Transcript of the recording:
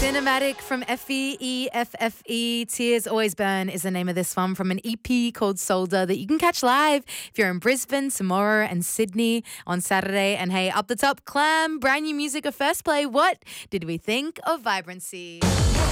Cinematic from FEEFFE. Tears Always Burn is the name of this one from an EP called Solder that you can catch live if you're in Brisbane, tomorrow and Sydney on Saturday. And hey, up the top, Clam, brand new music of First Play. What did we think of Vibrancy?